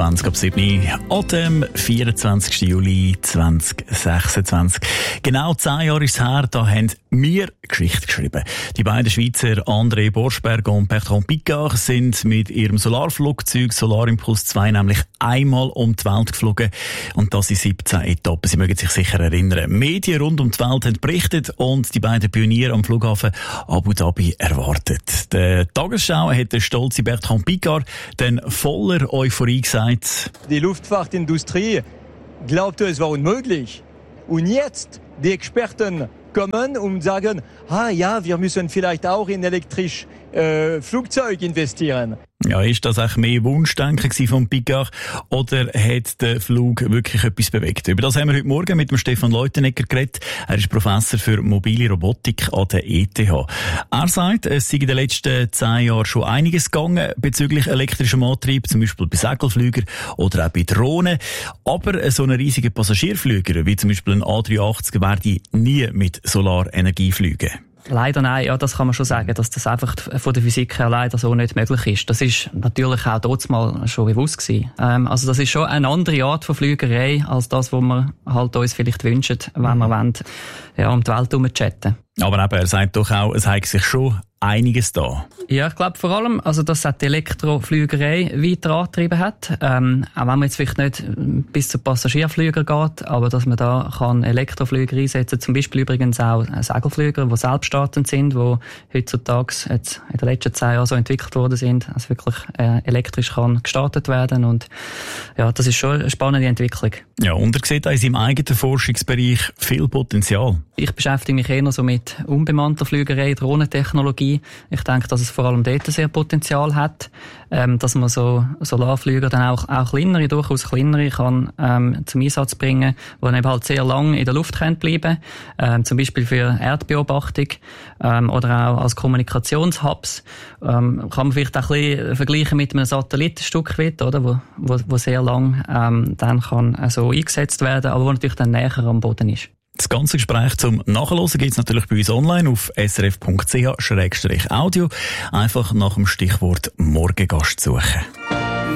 20 ab 7 an dem 24. Juli 2026. Genau 10 Jahre ist es her, da haben wir Geschichte geschrieben. Die beiden Schweizer André Borschberg und Bertrand Piccard sind mit ihrem Solarflugzeug Solarimpuls 2 nämlich einmal um die Welt geflogen. Und das in 17 Etappen. Sie mögen sich sicher erinnern. Medien rund um die Welt haben berichtet und die beiden Pioniere am Flughafen Abu Dhabi erwartet. Der Tagesschau hat der stolze Bertrand Piccard dann voller Euphorie gesagt: Die Luftfahrtindustrie glaubte, es war unmöglich. Und jetzt, die Experten kommen und sagen, ja, wir müssen vielleicht auch in elektrisches Flugzeug investieren. Ja, ist das auch mehr Wunschdenken von Piccard oder hat der Flug wirklich etwas bewegt? Über das haben wir heute Morgen mit dem Stefan Leutenegger geredet. Er ist Professor für mobile Robotik an der ETH. Er sagt, es sei in den letzten 10 Jahren schon einiges gegangen bezüglich elektrischem Antrieb, zum Beispiel bei Segelflügern oder auch bei Drohnen. Aber so ein riesiger Passagierflüger, wie zum Beispiel ein A380, werde nie mit Solarenergie fliegen. Leider nein, ja, das kann man schon sagen, dass das einfach von der Physik her leider so nicht möglich ist. Das ist natürlich auch trotzdem mal schon bewusst gewesen. Also das ist schon eine andere Art von Flügerei als das, was wir halt uns vielleicht wünschen, wenn wir wollen, ja, um die Welt herum chatten. Aber eben, er sagt doch auch, es hat sich schon einiges da. Ja, ich glaube vor allem, also, dass die Elektroflügerei weiter angetrieben hat. Auch wenn man jetzt vielleicht nicht bis zu Passagierflüger geht, aber dass man da kann Elektroflüger einsetzen, zum Beispiel übrigens auch Segelflüger, die selbststartend sind, die heutzutage jetzt in den letzten 10 Jahren so entwickelt worden sind, also wirklich elektrisch kann gestartet werden. Und ja, das ist schon eine spannende Entwicklung. Ja, und er sieht auch in seinem eigenen Forschungsbereich viel Potenzial. Ich beschäftige mich eher so mit unbemannter Flügerei, Drohnentechnologie. Ich denke, dass es vor allem dort sehr Potenzial hat, dass man so Solarflüger dann auch kleinere, durchaus kleinere kann zum Einsatz bringen, die dann eben halt sehr lang in der Luft bleiben können, zum Beispiel für Erdbeobachtung oder auch als Kommunikationshubs. Kann man vielleicht auch ein bisschen vergleichen mit einem Satellitenstück, oder, wo sehr lang dann kann so eingesetzt werden, aber wo natürlich dann näher am Boden ist. Das ganze Gespräch zum Nachhören gibt es natürlich bei uns online auf srf.ch/audio. Einfach nach dem Stichwort Morgengast suchen.